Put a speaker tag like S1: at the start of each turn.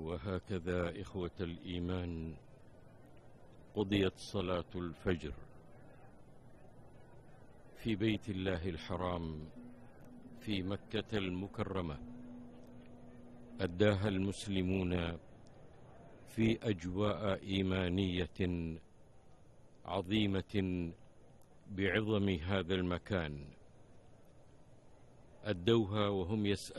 S1: وهكذا إخوة الإيمان قضيت صلاة الفجر في بيت الله الحرام في مكة المكرمة، أداها المسلمون في أجواء إيمانية عظيمة بعظم هذا المكان. أدوها وهم يسألون